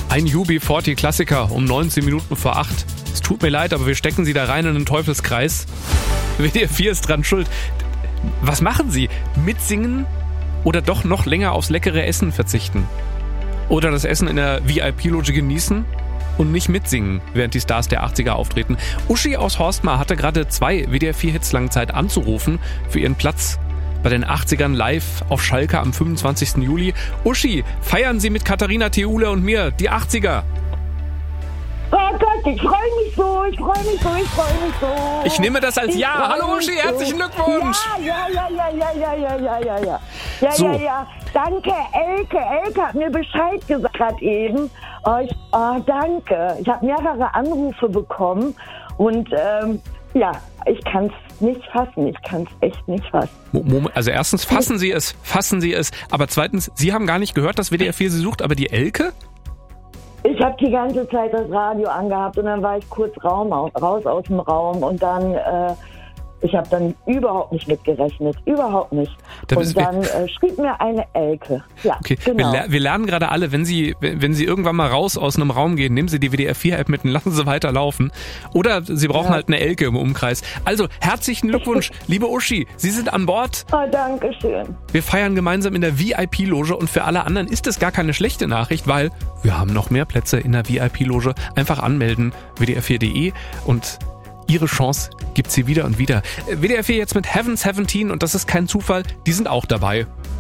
Ein UB40-Klassiker um 19 Minuten vor 8. Es tut mir leid, aber wir stecken Sie da rein in einen Teufelskreis. WDR 4 ist dran schuld. Was machen Sie? Mitsingen oder doch noch länger aufs leckere Essen verzichten? Oder das Essen in der VIP-Loge genießen und nicht mitsingen, während die Stars der 80er auftreten? Uschi aus Horstmar hatte gerade 2 WDR 4-Hits lang Zeit anzurufen für ihren Platz bei den 80ern live auf Schalke am 25. Juli. Uschi, feiern Sie mit Katharina Theule und mir die 80er. Oh Gott, ich freue mich so. Ich nehme das als Ja. Hallo Uschi, herzlichen Glückwunsch. Ja. So. Ja. Danke, Elke. Elke hat mir Bescheid gesagt gerade eben. Danke. Ich habe mehrere Anrufe bekommen und ich kann es nicht fassen. Ich kann es echt nicht fassen. Also erstens, fassen Sie es. Aber zweitens, Sie haben gar nicht gehört, dass WDR 4 Sie sucht, aber die Elke? Ich habe die ganze Zeit das Radio angehabt und dann war ich kurz raus aus dem Raum und dann, ich habe dann überhaupt nicht mitgerechnet, überhaupt nicht. Und dann schrieb mir eine Elke. Ja, okay. Genau. Wir lernen gerade alle, wenn Sie irgendwann mal raus aus einem Raum gehen, nehmen Sie die WDR 4 App mit und lassen Sie weiterlaufen. Oder Sie brauchen halt eine Elke im Umkreis. Also, herzlichen Glückwunsch, liebe Uschi, Sie sind an Bord. Oh, danke schön. Wir feiern gemeinsam in der VIP-Loge und für alle anderen ist es gar keine schlechte Nachricht, weil wir haben noch mehr Plätze in der VIP-Loge. Einfach anmelden, wdr4.de und Ihre Chance gibt sie wieder und wieder. WDR 4 jetzt mit Heaven 17 und das ist kein Zufall, die sind auch dabei.